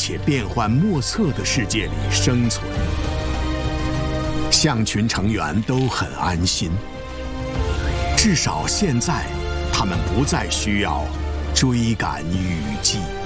且变幻莫测的世界里生存。象群成员都很安心，至少现在，他们不再需要追赶雨季。